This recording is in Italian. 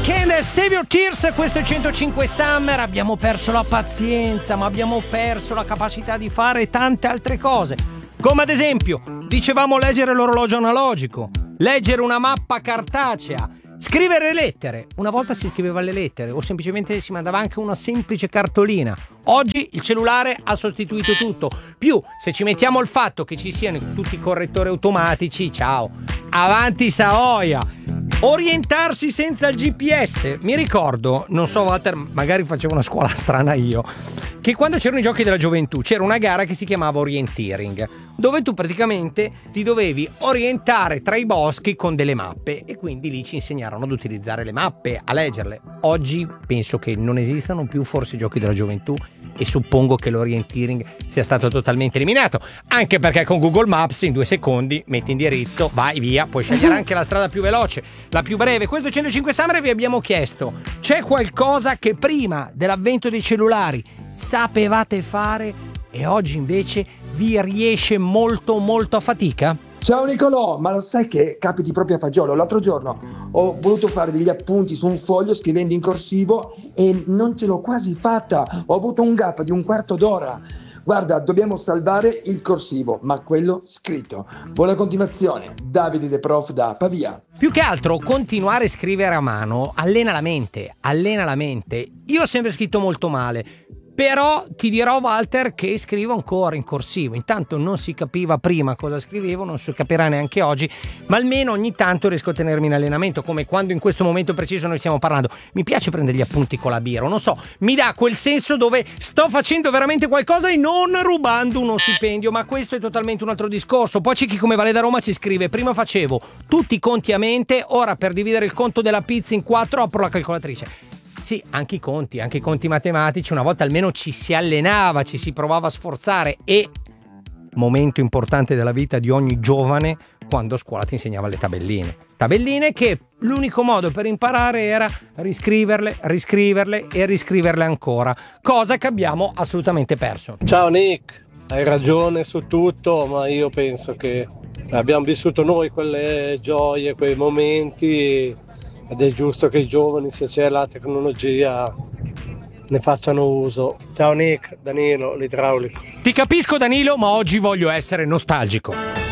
Weekend, Save Your Tears, questo è 105 Summer. Abbiamo perso la pazienza, ma abbiamo perso la capacità di fare tante altre cose. Come ad esempio, dicevamo leggere l'orologio analogico, leggere una mappa cartacea, scrivere lettere. Una volta si scriveva le lettere o semplicemente si mandava anche una semplice cartolina. Oggi il cellulare ha sostituito tutto. Più, se ci mettiamo il fatto che ci siano tutti i correttori automatici, ciao, avanti Saoia. Orientarsi senza il GPS. Mi ricordo, non so Walter, magari facevo una scuola strana io, che quando c'erano i giochi della gioventù c'era una gara che si chiamava Orienteering, dove tu praticamente ti dovevi orientare tra i boschi con delle mappe, e quindi lì ci insegnarono ad utilizzare le mappe, a leggerle. Oggi penso che non esistano più forse i giochi della gioventù e suppongo che l'orienteering sia stato totalmente eliminato, anche perché con Google Maps in 2 secondi metti indirizzo, vai via, puoi scegliere anche la strada più veloce, la più breve. Questo 105 Summer vi abbiamo chiesto: c'è qualcosa che prima dell'avvento dei cellulari sapevate fare e oggi invece vi riesce molto a fatica? Ciao Nicolò, ma lo sai che capiti proprio a fagiolo? L'altro giorno ho voluto fare degli appunti su un foglio scrivendo in corsivo e non ce l'ho quasi fatta, ho avuto un gap di un quarto d'ora. Guarda, dobbiamo salvare il corsivo, ma quello scritto. Buona continuazione, Davide De Prof da Pavia. Più che altro continuare a scrivere a mano allena la mente. Io ho sempre scritto molto male, però ti dirò Walter che scrivo ancora in corsivo. Intanto non si capiva prima cosa scrivevo, non si capirà neanche oggi, ma almeno ogni tanto riesco a tenermi in allenamento, come quando in questo momento preciso noi stiamo parlando. Mi piace prendere gli appunti con la birra, non so, mi dà quel senso dove sto facendo veramente qualcosa e non rubando uno stipendio, ma questo è totalmente un altro discorso. Poi c'è chi come Vale da Roma ci scrive: prima facevo tutti i conti a mente, ora per dividere il conto della pizza in 4 apro la calcolatrice. Sì, anche i conti matematici, una volta almeno ci si allenava, ci si provava a sforzare. E momento importante della vita di ogni giovane, quando a scuola ti insegnava le tabelline che l'unico modo per imparare era riscriverle e riscriverle ancora, cosa che abbiamo assolutamente perso. Ciao Nick, hai ragione su tutto, ma io penso che abbiamo vissuto noi quelle gioie, quei momenti, ed è giusto che i giovani, se c'è la tecnologia, ne facciano uso. Ciao Nick, Danilo, l'idraulico. Ti capisco Danilo, ma oggi voglio essere nostalgico.